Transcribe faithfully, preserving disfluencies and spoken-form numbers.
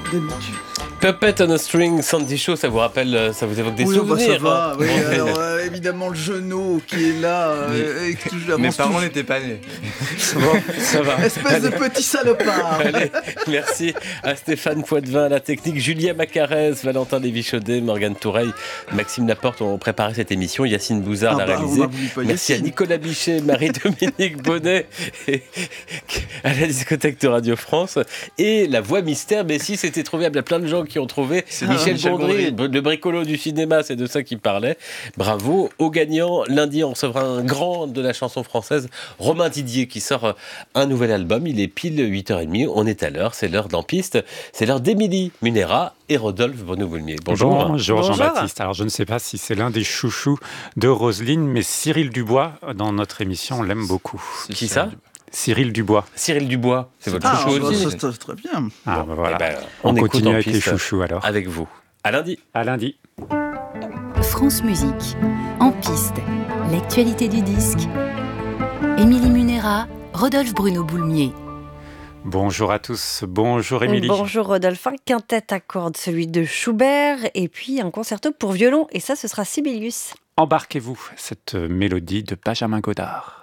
d'habitude. Puppet on a String, Sandy Shaw, ça vous rappelle, ça vous évoque des oui, souvenirs bah ça va, hein. oui, alors euh, évidemment le genou qui est là. Euh, Mais, mes parents n'étaient pas nés. Bon, ça va. Espèce Allez. de petit salopard. Allez, merci à Stéphane Poitvin à la technique, Julia Macarès, Valentin Lévy-Chaudet, Morgane Toureille, Maxime Laporte ont préparé cette émission, Yacine Bouzard Ah l'a bah, réalisée. merci Yacine. À Nicolas Bichet, Marie-Dominique Bonnet et à la discothèque de Radio France et la voix mystère. Mais si c'était trouvable, il y a plein de gens qui ont trouvé. C'est ah, Michel, Michel Gondry, Gondry, le bricolo du cinéma, c'est de ça qu'il parlait. Bravo aux gagnants. Lundi, on recevra un grand de la chanson française, Romain Didier, qui sort un nouvel album. Il est pile huit heures trente. On est à l'heure. C'est l'heure d'En Piste. C'est l'heure d'Émilie Munera et Rodolphe Bruno-Boulmier. Bonjour. Bonjour. Bonjour Jean-Baptiste. Alors je ne sais pas si c'est l'un des chouchous de Roselyne, mais Cyril Dubois, dans notre émission, on l'aime beaucoup. C'est qui ça ? Cyril Dubois. Cyril Dubois, c'est votre ah, chouchou bah, aussi. Ça se passe très bien. Ah, bah voilà. Eh ben, on, on continue avec les chouchous alors. Avec vous. À lundi. À lundi. France Musique. En piste. L'actualité du disque. Émilie Munera, Rodolphe Bruno-Boulmier. Bonjour à tous, bonjour Émilie. Bonjour Rodolphe, un quintet à cordes, celui de Schubert, et puis un concerto pour violon, et ça ce sera Sibelius. Embarquez-vous cette mélodie de Benjamin Godard.